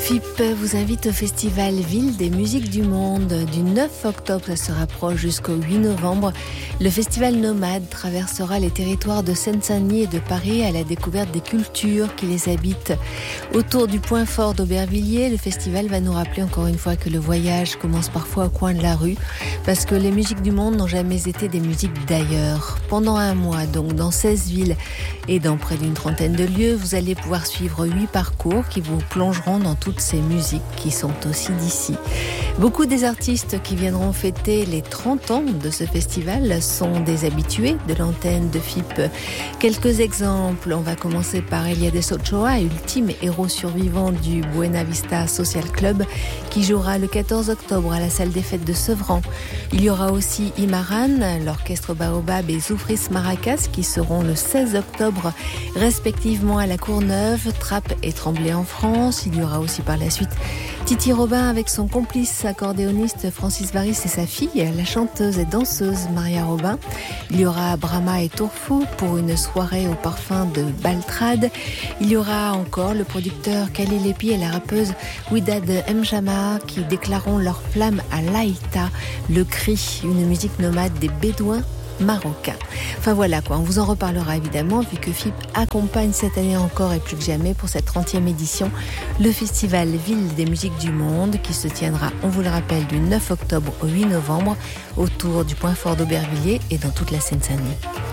FIP vous invite au festival Ville des musiques du monde. Du 9 octobre, ça se rapproche jusqu'au 8 novembre. Le festival Nomade traversera les territoires de Seine-Saint-Denis et de Paris à la découverte des cultures qui les habitent. Autour du point fort d'Aubervilliers, le festival va nous rappeler encore une fois que le voyage commence parfois au coin de la rue, parce que les musiques du monde n'ont jamais été des musiques d'ailleurs. Pendant un mois, donc dans 16 villes et dans près d'une trentaine de lieux, vous allez pouvoir suivre 8 parcours qui vous plongeront dans toutes ces musiques qui sont aussi d'ici. Beaucoup des artistes qui viendront fêter les 30 ans de ce festival sont des habitués de l'antenne de FIP. Quelques exemples, on va commencer par Eliades Ochoa, ultime héros survivant du Buena Vista Social Club, qui jouera le 14 octobre à la salle des fêtes de Sevran. Il y aura aussi Imaran, l'orchestre Baobab et Zoufris Maracas qui seront le 16 octobre respectivement à la Courneuve, Trappes et Tremblay en France. Il y aura aussi par la suite Titi Robin avec son complice accordéoniste Francis Varis et sa fille, la chanteuse et danseuse Maria Robin. Il y aura Brahma et Tourfou pour une soirée au parfum de Baltrade. Il y aura encore le producteur Khalil Lepi et la rappeuse Widad Mjama qui déclareront leur flamme à l'Aïta, le cri, une musique nomade des Bédouins marocain. Enfin voilà quoi, on vous en reparlera évidemment vu que FIP accompagne cette année encore et plus que jamais pour cette 30e édition le festival Ville des musiques du monde qui se tiendra, on vous le rappelle, du 9 octobre au 8 novembre autour du point fort d'Aubervilliers et dans toute la Seine-Saint-Denis.